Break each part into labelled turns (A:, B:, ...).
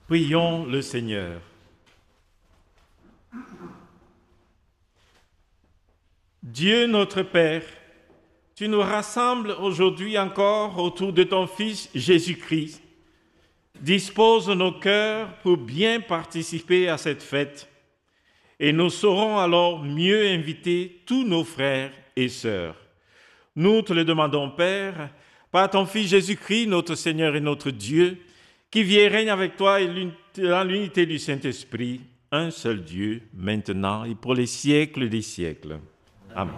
A: Prions le Seigneur. Dieu notre Père, tu nous rassembles aujourd'hui encore autour de ton Fils Jésus-Christ. Dispose nos cœurs pour bien participer à cette fête et nous saurons alors mieux inviter tous nos frères et sœurs. Nous te le demandons, Père, par ton Fils Jésus-Christ, notre Seigneur et notre Dieu, qui vit et règne avec toi dans l'unité du Saint-Esprit, un seul Dieu, maintenant et pour les siècles des siècles. Amen.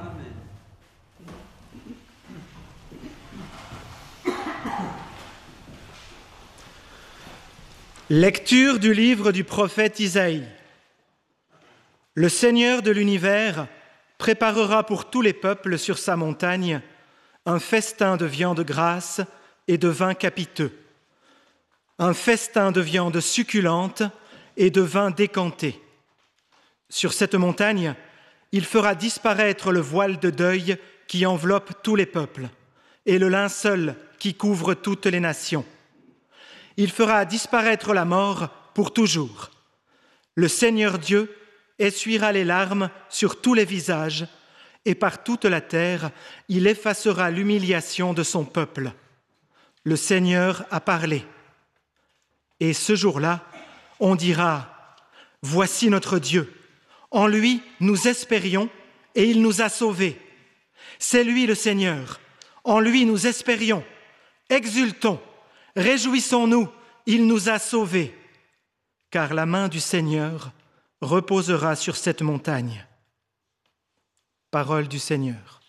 B: Lecture du livre du prophète Isaïe. Le Seigneur de l'univers préparera pour tous les peuples sur sa montagne un festin de viande grasse et de vin capiteux, un festin de viande succulente et de vin décanté. Sur cette montagne, il fera disparaître le voile de deuil qui enveloppe tous les peuples et le linceul qui couvre toutes les nations. Il fera disparaître la mort pour toujours. Le Seigneur Dieu essuiera les larmes sur tous les visages et par toute la terre, il effacera l'humiliation de son peuple. Le Seigneur a parlé. Et ce jour-là, on dira « Voici notre Dieu. En lui, nous espérions et il nous a sauvés. C'est lui le Seigneur. En lui, nous espérions. Exultons. Réjouissons-nous, il nous a sauvés, car la main du Seigneur reposera sur cette montagne. » Parole du Seigneur.